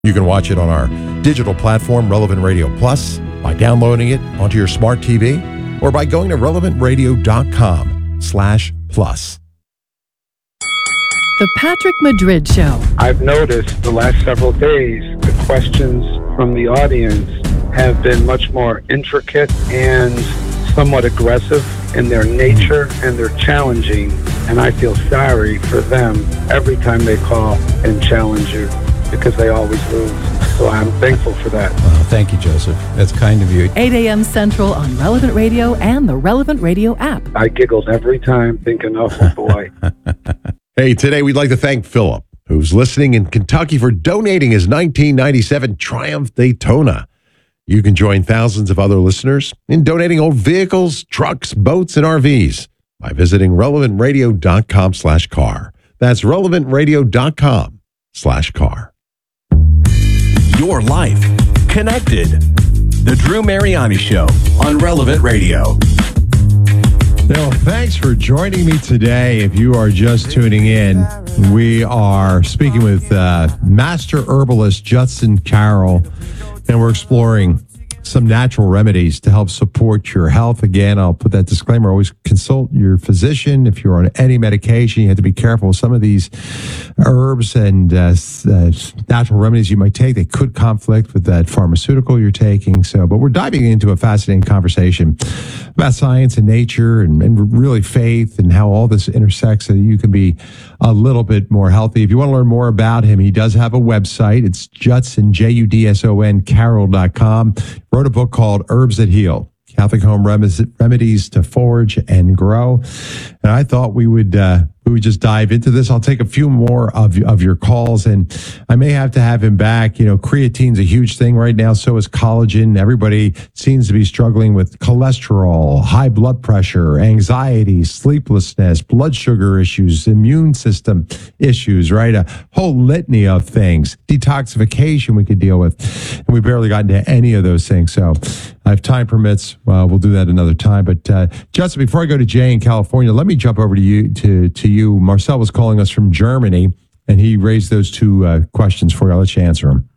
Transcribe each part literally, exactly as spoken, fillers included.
You can watch it on our digital platform, Relevant Radio Plus, by downloading it onto your smart T V, or by going to relevant radio dot com slash plus. The Patrick Madrid Show. I've noticed the last several days, the questions from the audience have been much more intricate and somewhat aggressive in their nature, and they're challenging, and I feel sorry for them every time they call and challenge you, because they always lose. So I'm thankful for that. Well, thank you, Joseph. That's kind of you. eight a.m. Central on Relevant Radio and the Relevant Radio app. I giggled every time thinking, oh boy. Hey, today we'd like to thank Philip, who's listening in Kentucky, for donating his nineteen ninety-seven Triumph Daytona. You can join thousands of other listeners in donating old vehicles, trucks, boats, and R Vs by visiting relevant radio dot com slash car. That's relevant radio dot com slash car. Your life connected. The Drew Mariani Show on Relevant Radio. Now, thanks for joining me today. If you are just tuning in, we are speaking with uh, Master Herbalist Judson Carroll, and we're exploring some natural remedies to help support your health. Again, I'll put that disclaimer. Always consult your physician. If you're on any medication, you have to be careful with some of these herbs and uh, uh, natural remedies you might take. They could conflict with that pharmaceutical you're taking. So, but we're diving into a fascinating conversation about science and nature and, and really faith and how all this intersects so that you can be a little bit more healthy. If you want to learn more about him, he does have a website. It's Judson, J U D S O N, Carroll dot com. Wrote a book called Herbs That Heal, Catholic Home Remedies to Forage and Grow. And I thought we would uh, we would just dive into this. I'll take a few more of, of your calls, and I may have to have him back. You know, creatine's a huge thing right now. So is collagen. Everybody seems to be struggling with cholesterol, high blood pressure, anxiety, sleeplessness, blood sugar issues, immune system issues, right? A whole litany of things. Detoxification we could deal with. And we barely got into any of those things. So if time permits, well, we'll do that another time. But uh, Justin, before I go to Jay in California, let me jump over to you. To, to you. Marcel was calling us from Germany, and he raised those two uh, questions for you. I'll let you answer them.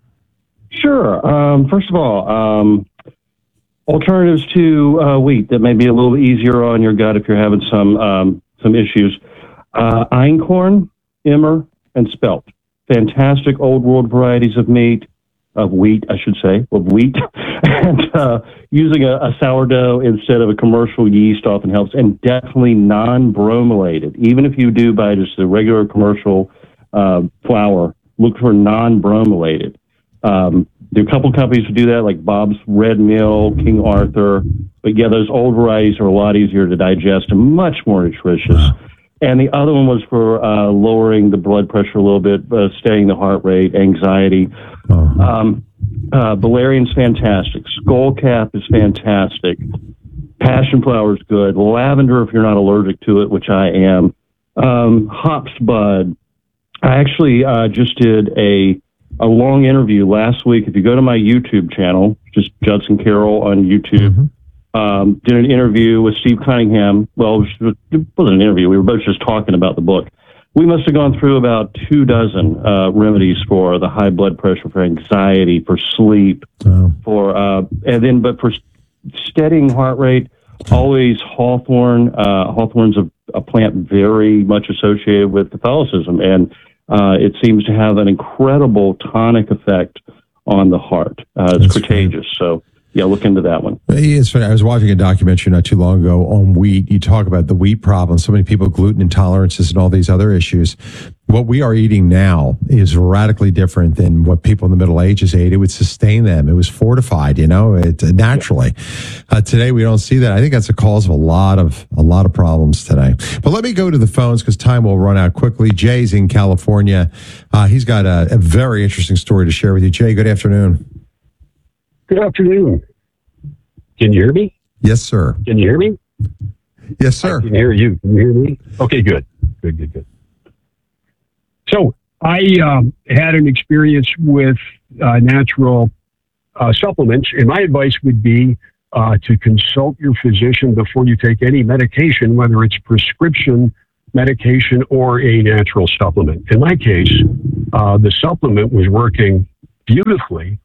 Sure. Um, first of all, um, alternatives to uh, wheat that may be a little bit easier on your gut if you're having some um, some issues. Uh, einkorn, emmer, and spelt. Fantastic old world varieties of meat. Of wheat, I should say, of wheat, and uh, using a, a sourdough instead of a commercial yeast often helps, and definitely non-bromelated. Even if you do buy just the regular commercial uh, flour, look for non-bromelated. Um, there are a couple companies who do that, like Bob's Red Mill, King Arthur, but yeah, those old varieties are a lot easier to digest and much more nutritious. And the other one was for uh, lowering the blood pressure a little bit, uh, staying the heart rate, anxiety. Uh-huh. Um, uh, valerian's fantastic. Skullcap is fantastic. Passion flower is good. Lavender, if you're not allergic to it, which I am. Um, hops bud. I actually uh, just did a a long interview last week. If you go to my YouTube channel, just Judson Carroll on YouTube. Mm-hmm. Um, did an interview with Steve Cunningham. Well, it wasn't an interview. We were both just talking about the book. We must have gone through about two dozen uh, remedies for the high blood pressure, for anxiety, for sleep, oh. for uh, and then but for steadying heart rate. Always hawthorn. Uh, hawthorn's a, a plant very much associated with Catholicism, and uh, it seems to have an incredible tonic effect on the heart. Uh, it's contagious. So. Yeah, look into that one. It's funny. I was watching a documentary not too long ago on wheat. You talk about the wheat problem. So many people, gluten intolerances and all these other issues. What we are eating now is radically different than what people in the Middle Ages ate. It would sustain them. It was fortified, you know, it naturally. Uh, today we don't see that. I think that's a cause of a lot of a lot of problems today. But let me go to the phones because time will run out quickly. Jay's in California. Uh, he's got a, a very interesting story to share with you. Jay, good afternoon. Good afternoon. Can you hear me? Yes, sir. Can you hear me? Yes, sir. I can hear you. Can you hear me? Okay, good. Good, good, good. So I um, had an experience with uh, natural uh, supplements, and my advice would be uh, to consult your physician before you take any medication, whether it's prescription medication or a natural supplement. In my case, uh, the supplement was working beautifully,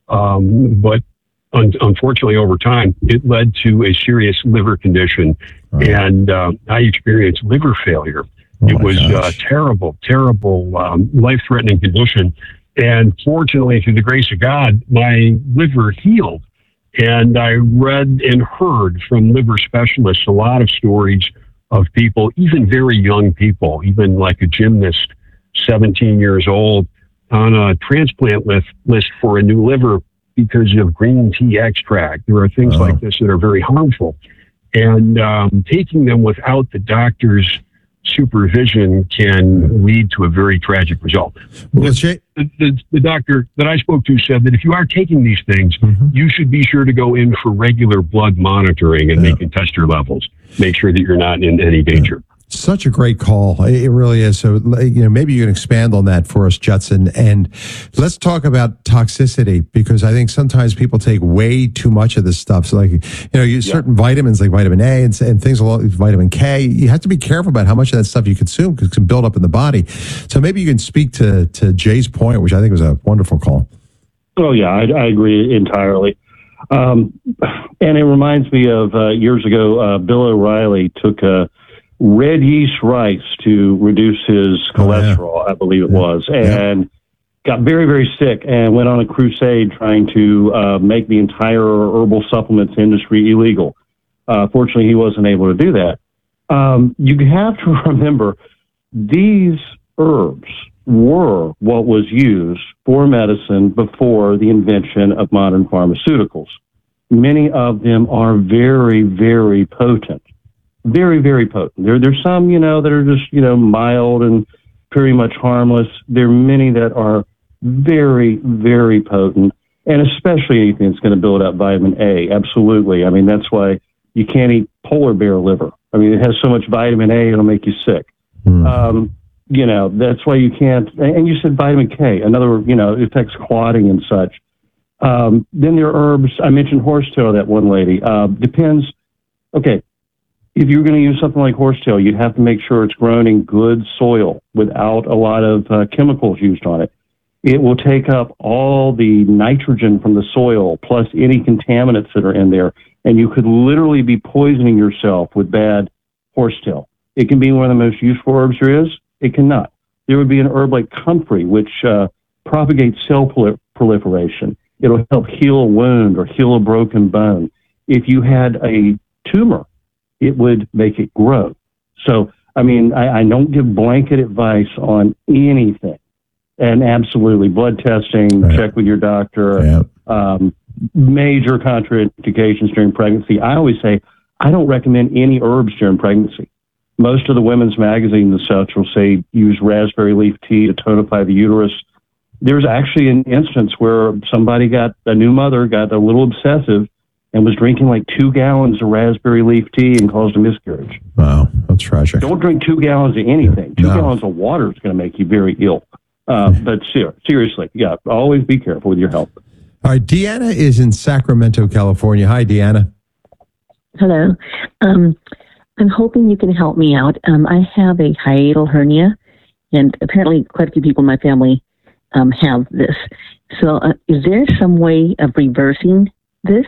um, but un- unfortunately, over time, it led to a serious liver condition, Oh. and uh, I experienced liver failure. Oh, it my was a gosh. terrible, terrible, um, life-threatening condition. And fortunately, through the grace of God, my liver healed. And I read and heard from liver specialists a lot of stories of people, even very young people, even like a gymnast, seventeen years old, on a transplant list, list for a new liver because of green tea extract. There are things Oh. like this that are very harmful. And um, taking them without the doctor's supervision can lead to a very tragic result. Well, Jay, The, the, the doctor that I spoke to said that if you are taking these things, Mhm. you should be sure to go in for regular blood monitoring, and Yeah. they can test your levels. Make sure that you're not in any danger. such a great call. It really is. So, you know, maybe you can expand on that for us, Judson. And let's talk about toxicity, because I think sometimes people take way too much of this stuff. So, like, you know, you, certain vitamins like vitamin A and, and things along vitamin K, you have to be careful about how much of that stuff you consume because it can build up in the body. So maybe you can speak to, to Jay's point, which I think was a wonderful call. Oh, yeah, I, I agree entirely. Um, and it reminds me of uh, years ago, uh, Bill O'Reilly took a red yeast rice to reduce his cholesterol, Oh, yeah. I believe it Yeah. was, and yeah. got very, very sick and went on a crusade trying to uh, make the entire herbal supplements industry illegal. Uh, fortunately, he wasn't able to do that. Um, you have to remember, these herbs were what was used for medicine before the invention of modern pharmaceuticals. Many of them are very, very potent. Very, very potent. There, there's some, you know, that are just, you know, mild and pretty much harmless. There are many that are very, very potent, and especially anything that's going to build up vitamin A. Absolutely. I mean, that's why you can't eat polar bear liver. I mean, it has so much vitamin A, it'll make you sick. Mm. Um, you know, that's why you can't, and you said vitamin K, another, you know, it affects clotting and such. Um, then there are herbs. I mentioned horsetail, that one lady. Uh, depends. Okay. If you're going to use something like horsetail, you have to make sure it's grown in good soil without a lot of uh, chemicals used on it. It will take up all the nitrogen from the soil plus any contaminants that are in there, and you could literally be poisoning yourself with bad horsetail. It can be one of the most useful herbs there is. It cannot. There would be an herb like comfrey, which uh, propagates cell prol- proliferation. It'll help heal a wound or heal a broken bone. If you had a tumor, it would make it grow. So, I mean, I, I don't give blanket advice on anything. And absolutely, blood testing, Right. check with your doctor, Yeah. um, major contraindications during pregnancy. I always say, I don't recommend any herbs during pregnancy. Most of the women's magazines and such will say use raspberry leaf tea to tonify the uterus. There's actually an instance where somebody got, a new mother got a little obsessive and was drinking like two gallons of raspberry leaf tea and caused a miscarriage. Wow, that's tragic. Don't drink two gallons of anything. Two No. gallons of water is going to make you very ill. Uh, but ser- seriously, yeah, always be careful with your health. All right, Deanna is in Sacramento, California. Hi, Deanna. Hello. Um, I'm hoping you can help me out. Um, I have a hiatal hernia, and apparently quite a few people in my family um, have this. So uh, is there some way of reversing this?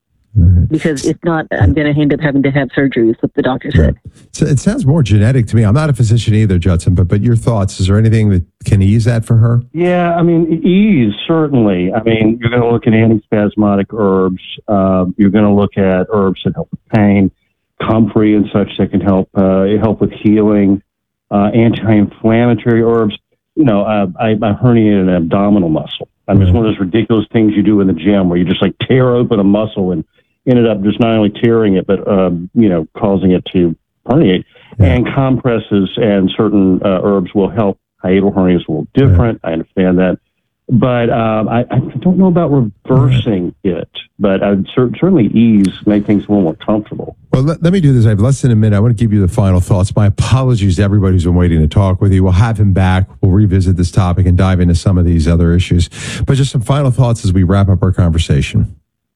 Because if not, I'm going to end up having to have surgery, is what the doctor said. So it sounds more genetic to me. I'm not a physician either, Judson, but but your thoughts? Is there anything that can ease that for her? Yeah, I mean, ease, certainly. I mean, you're going to look at antispasmodic herbs. Uh, you're going to look at herbs that help with pain, comfrey and such that can help uh, help with healing, uh, anti-inflammatory herbs. You know, uh, I, I herniated an abdominal muscle. I mean, it's one of those ridiculous things you do in the gym where you just like tear open a muscle and ended up just not only tearing it, but, um, you know, causing it to herniate. Yeah. And compresses and certain uh, herbs will help. Hiatal hernia is a little different. I understand that. But um, I, I don't know about reversing it, but I'd cer- certainly ease, make things a little more comfortable. Well, let, let me do this. I have less than a minute. I want to give you the final thoughts. My apologies to everybody who's been waiting to talk with you. We'll have him back. We'll revisit this topic and dive into some of these other issues. But just some final thoughts as we wrap up our conversation.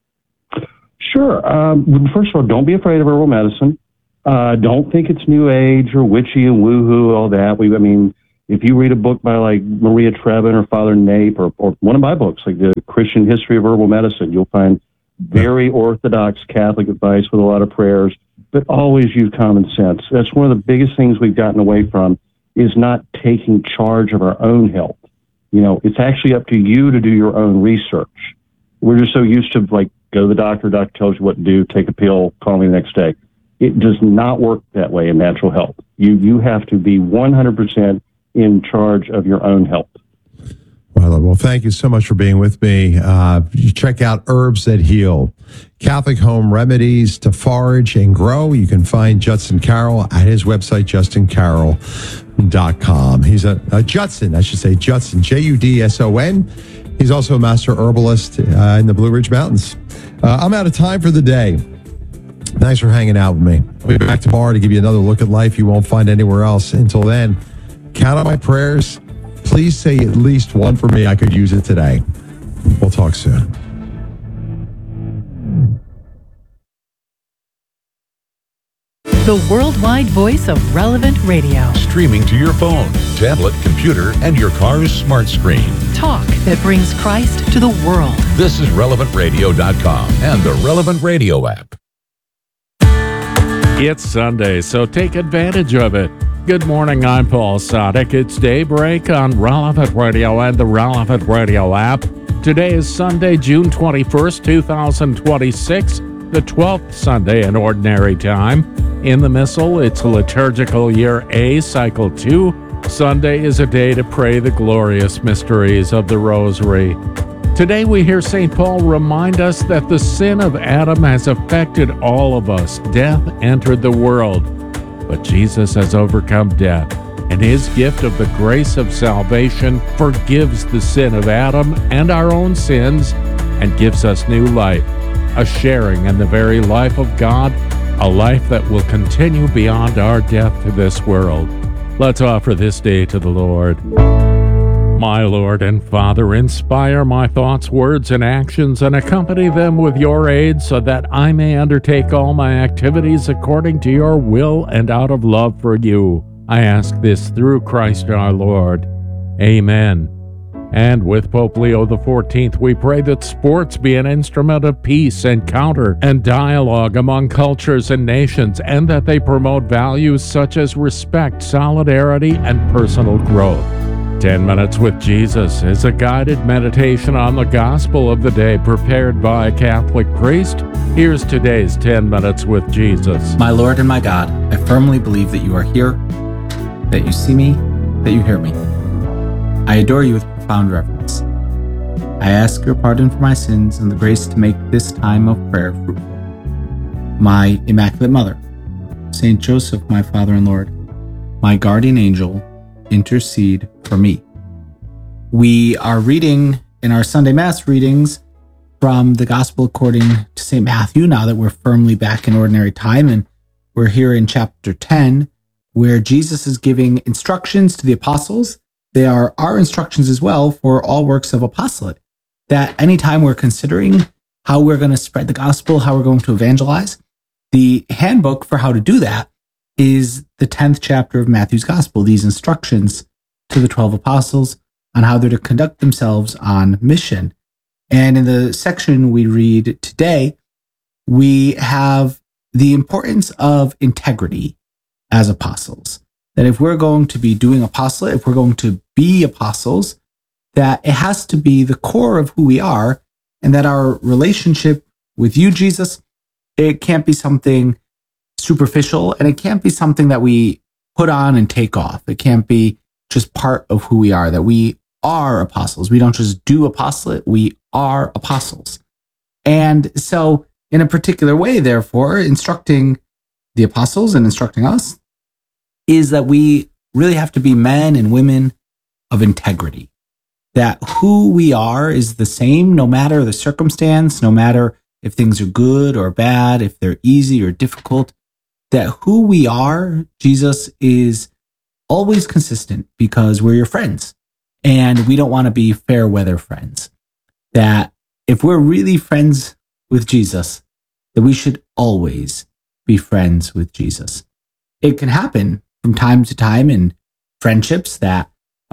Sure. Um, first of all, don't be afraid of herbal medicine. Uh, don't think it's new age or witchy and woohoo, all that. We, I mean, If you read a book by like Maria Trevin or Father Nape or, or one of my books, like the Christian History of Herbal Medicine, you'll find very orthodox Catholic advice with a lot of prayers, but always use common sense. That's one of the biggest things we've gotten away from, is not taking charge of our own health. You know, it's actually up to you to do your own research. We're just so used to, like, go to the doctor, doctor tells you what to do, take a pill, call me the next day. It does not work that way in natural health. You you have to be one hundred percent in charge of your own health. Well, well, thank you so much for being with me. Uh, you check out Herbs That Heal, Catholic home remedies to forage and grow. You can find Judson Carroll at his website, justin carroll dot com. He's a, a Judson, I should say, Judson, J U D S O N. He's also a master herbalist uh, in the Blue Ridge Mountains. Uh, I'm out of time for the day. Thanks for hanging out with me. I'll be back tomorrow to give you another look at life you won't find anywhere else. Until then, count on my prayers. Please say at least one for me. I could use it today. We'll talk soon. The worldwide voice of Relevant Radio. Streaming to your phone, tablet, computer, and your car's smart screen. Talk that brings Christ to the world. This is relevant radio dot com and the Relevant Radio app. It's Sunday, so take advantage of it. Good morning, I'm Paul Sadek. It's Daybreak on Relevant Radio and the Relevant Radio app. Today is Sunday, June twenty-first, twenty twenty-six, the twelfth Sunday in Ordinary Time. In the Missal, it's liturgical year A, cycle two. Sunday is a day to pray the glorious mysteries of the Rosary. Today we hear Saint Paul remind us that the sin of Adam has affected all of us. Death entered the world, but Jesus has overcome death, and his gift of the grace of salvation forgives the sin of Adam and our own sins and gives us new life, a sharing in the very life of God, a life that will continue beyond our death to this world. Let's offer this day to the Lord. My Lord and Father, inspire my thoughts, words, and actions, and accompany them with your aid so that I may undertake all my activities according to your will and out of love for you. I ask this through Christ our Lord. Amen. And with Pope Leo the fourteenth, we pray that sports be an instrument of peace, encounter, and dialogue among cultures and nations, and that they promote values such as respect, solidarity, and personal growth. Ten Minutes with Jesus is a guided meditation on the gospel of the day prepared by a Catholic priest. Here's today's Ten Minutes with Jesus. My Lord and my God, I firmly believe that you are here, that you see me, that you hear me. I adore you with profound reverence. I ask your pardon for my sins and the grace to make this time of prayer fruitful. My Immaculate Mother, Saint Joseph, my Father and Lord, my guardian angel, intercede for me. We are reading in our Sunday Mass readings from the Gospel according to Saint Matthew, now that we're firmly back in ordinary time, and we're here in chapter ten, where Jesus is giving instructions to the apostles. They are our instructions as well for all works of apostolate, that anytime we're considering how we're going to spread the gospel, how we're going to evangelize, the handbook for how to do that is the tenth chapter of Matthew's Gospel, these instructions to the twelve apostles on how they're to conduct themselves on mission. And in the section we read today, we have the importance of integrity as apostles. That if we're going to be doing apostolate, if we're going to be apostles, that it has to be the core of who we are, and that our relationship with you, Jesus, it can't be something superficial, and it can't be something that we put on and take off. It can't be just part of who we are, that we are apostles. We don't just do apostolate, we are apostles. And so in a particular way, therefore, instructing the apostles and instructing us is that we really have to be men and women of integrity. That who we are is the same no matter the circumstance, no matter if things are good or bad, if they're easy or difficult. That who we are, Jesus, is always consistent because we're your friends. And we don't want to be fair weather friends. That if we're really friends with Jesus, that we should always be friends with Jesus. It can happen from time to time in friendships that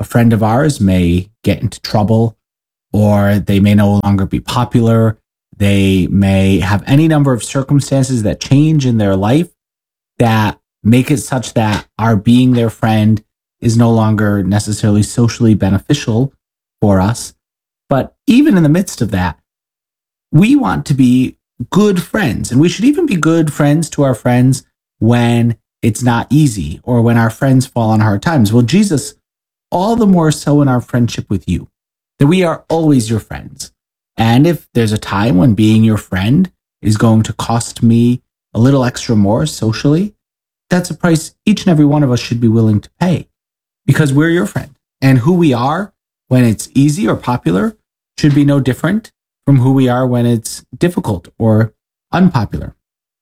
a friend of ours may get into trouble, or they may no longer be popular. They may have any number of circumstances that change in their life that make it such that our being their friend is no longer necessarily socially beneficial for us. But even in the midst of that, we want to be good friends. And we should even be good friends to our friends when it's not easy or when our friends fall on hard times. Well, Jesus, all the more so in our friendship with you, that we are always your friends. And if there's a time when being your friend is going to cost me a little extra more socially, that's a price each and every one of us should be willing to pay, because we're your friend. And who we are when it's easy or popular should be no different from who we are when it's difficult or unpopular.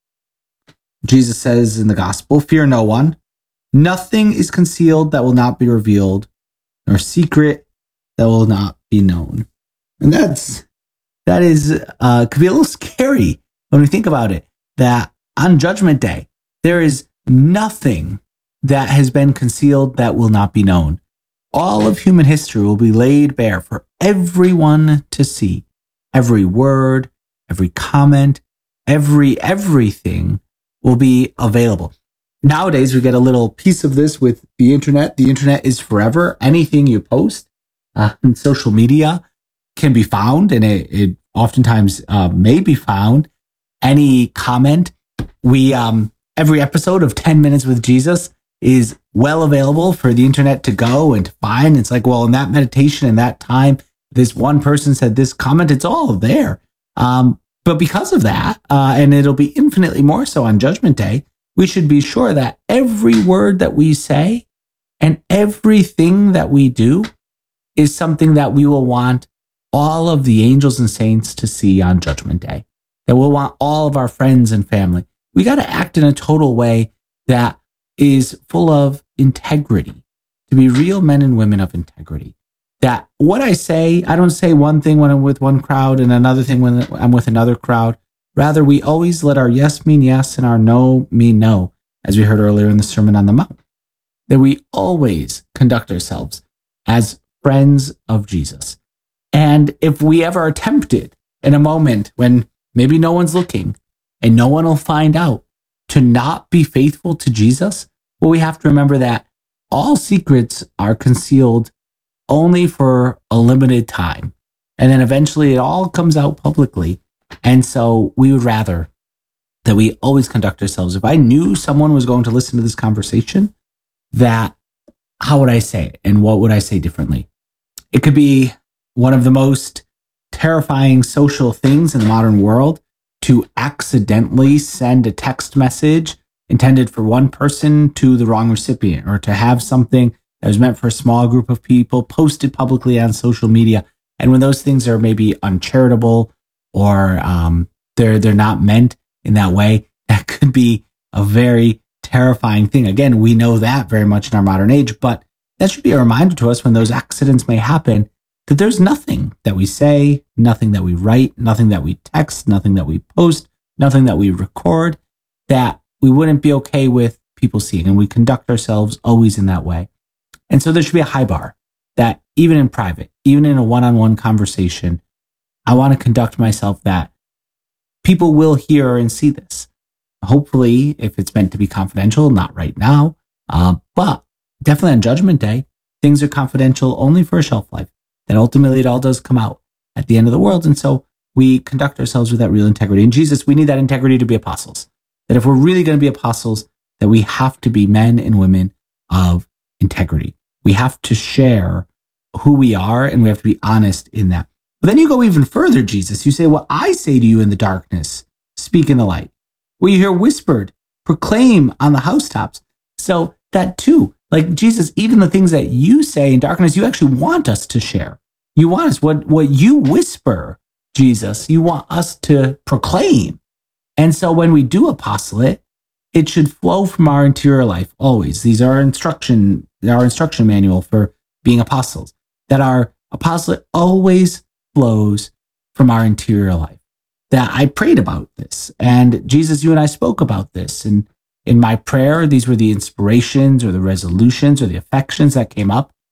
Jesus says in the gospel, fear no one. Nothing is concealed that will not be revealed, nor secret that will not be known. And that's, that is, uh, could be a little scary when we think about it, that on Judgment Day, there is nothing that has been concealed that will not be known. All of human history will be laid bare for everyone to see. Every word, every comment, every everything will be available. Nowadays, we get a little piece of this with the internet. The internet is forever. Anything you post uh, in social media can be found, and it, it oftentimes uh, may be found. Any comment, we um, every episode of ten minutes with Jesus is well available for the internet to go and to find. It's like, well, in that meditation, in that time, this one person said this comment, it's all there. Um, but because of that, uh, and it'll be infinitely more so on Judgment Day, we should be sure that every word that we say and everything that we do is something that we will want all of the angels and saints to see on Judgment Day, that we'll want all of our friends and family. We got to act in a total way that is full of integrity, to be real men and women of integrity. That what I say, I don't say one thing when I'm with one crowd and another thing when I'm with another crowd. Rather, we always let our yes mean yes and our no mean no, as we heard earlier in the Sermon on the Mount. That we always conduct ourselves as friends of Jesus. And if we ever are tempted in a moment when maybe no one's looking and no one will find out to not be faithful to Jesus, well, we have to remember that all secrets are concealed only for a limited time. And then eventually it all comes out publicly. And so we would rather that we always conduct ourselves. If I knew someone was going to listen to this conversation, that how would I say it? And what would I say differently? It could be one of the most terrifying social things in the modern world to accidentally send a text message intended for one person to the wrong recipient, or to have something that was meant for a small group of people posted publicly on social media. And when those things are maybe uncharitable or um, they're they're not meant in that way, that could be a very terrifying thing. Again, we know that very much in our modern age, but that should be a reminder to us when those accidents may happen, that there's nothing that we say, nothing that we write, nothing that we text, nothing that we post, nothing that we record, that we wouldn't be okay with people seeing. And we conduct ourselves always in that way. And so there should be a high bar that even in private, even in a one-on-one conversation, I want to conduct myself that people will hear and see this. Hopefully, if it's meant to be confidential, not right now, uh, but definitely on Judgment Day, things are confidential only for a shelf life. That ultimately it all does come out at the end of the world. And so we conduct ourselves with that real integrity. And Jesus, we need that integrity to be apostles. That if we're really going to be apostles, that we have to be men and women of integrity. We have to share who we are, and we have to be honest in that. But then you go even further, Jesus. You say, what I say to you in the darkness, speak in the light. What you hear whispered, proclaim on the housetops. So that too, like Jesus, even the things that you say in darkness, you actually want us to share. You want us, what, what you whisper, Jesus, you want us to proclaim. And so when we do apostolate, it should flow from our interior life always. These are instruction, our instruction manual for being apostles, that our apostolate always flows from our interior life. That I prayed about this, and Jesus, you and I spoke about this. And in my prayer, these were the inspirations or the resolutions or the affections that came up.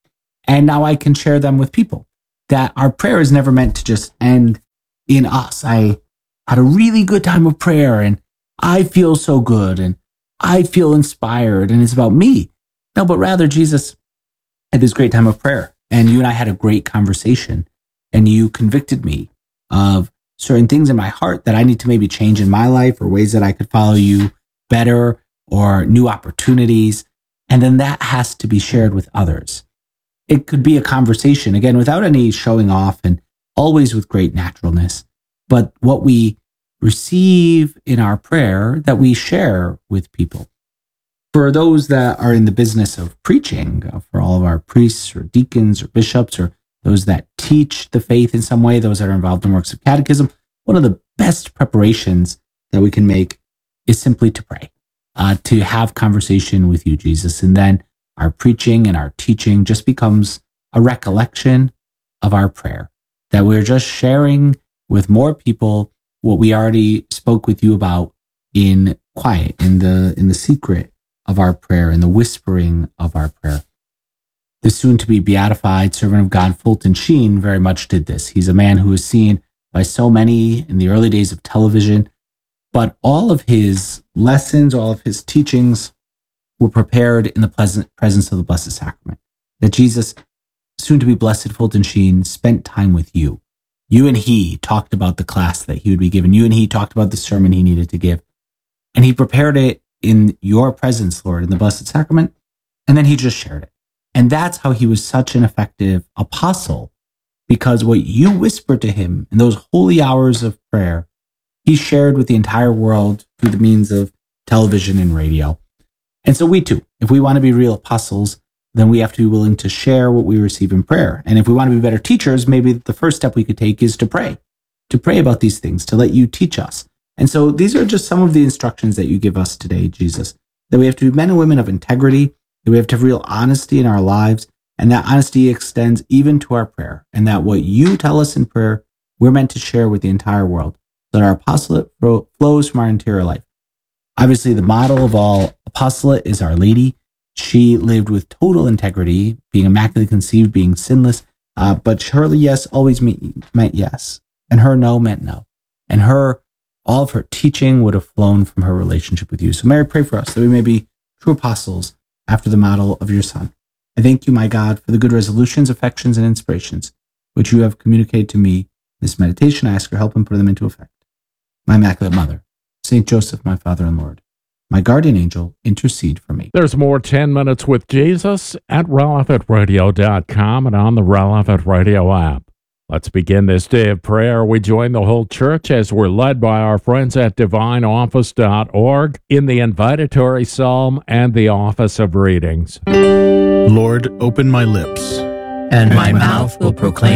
And now I can share them with people. That our prayer is never meant to just end in us. I had a really good time of prayer and I feel so good and I feel inspired and it's about me. No, but rather Jesus had this great time of prayer and you and I had a great conversation and you convicted me of certain things in my heart that I need to maybe change in my life or ways that I could follow you better or new opportunities. And then that has to be shared with others. It could be a conversation, again, without any showing off and always with great naturalness. But what we receive in our prayer that we share with people. For those that are in the business of preaching, uh, for all of our priests or deacons or bishops or those that teach the faith in some way, those that are involved in works of catechism, one of the best preparations that we can make is simply to pray, uh, to have conversation with you, Jesus. And then our preaching and our teaching just becomes a recollection of our prayer, that we're just sharing with more people what we already spoke with you about in quiet, in the in the secret of our prayer, in the whispering of our prayer. The soon-to-be beatified servant of God, Fulton Sheen, very much did this. He's a man who was seen by so many in the early days of television, but all of his lessons, all of his teachings were prepared in the pleasant presence of the Blessed Sacrament. That Jesus, soon-to-be blessed Fulton Sheen, spent time with you. You and he talked about the class that he would be given. You and he talked about the sermon he needed to give. And he prepared it in your presence, Lord, in the Blessed Sacrament. And then he just shared it. And that's how he was such an effective apostle, because what you whispered to him in those holy hours of prayer, he shared with the entire world through the means of television and radio. And so we too, if we want to be real apostles, then we have to be willing to share what we receive in prayer. And if we want to be better teachers, maybe the first step we could take is to pray, to pray about these things, to let you teach us. And so these are just some of the instructions that you give us today, Jesus, that we have to be men and women of integrity, that we have to have real honesty in our lives, and that honesty extends even to our prayer, and that what you tell us in prayer, we're meant to share with the entire world, that our apostolate flows from our interior life. Obviously, the model of all apostolate is Our Lady. She lived with total integrity, being immaculately conceived, being sinless, uh, but her yes always meant yes, and her no meant no. And her, all of her teaching would have flown from her relationship with you. So Mary, pray for us that we may be true apostles after the model of your Son. I thank you, my God, for the good resolutions, affections, and inspirations which you have communicated to me in this meditation. I ask your help in putting them into effect. My Immaculate Mother, Saint Joseph, my Father and Lord, my guardian angel, intercede for me. There's more ten minutes with Jesus at relevant radio dot com and on the Relevant Radio app. Let's begin this day of prayer. We join the whole church as we're led by our friends at divine office dot org in the invitatory psalm and the office of readings. Lord, open my lips, and my mouth will proclaim